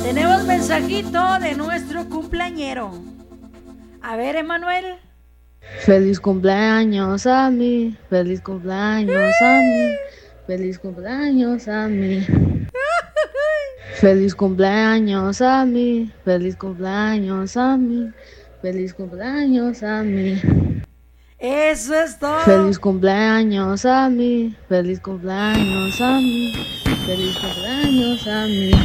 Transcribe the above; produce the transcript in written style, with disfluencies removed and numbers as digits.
Tenemos mensajito de nuestro cumpleañero. A ver, Emanuel. Feliz cumpleaños a mí, feliz cumpleaños a mí, feliz cumpleaños a mí. Feliz cumpleaños a mí, feliz cumpleaños a mí, feliz cumpleaños a mí. Eso es todo. Feliz cumpleaños a mí, feliz cumpleaños a mí, feliz cumpleaños a mí.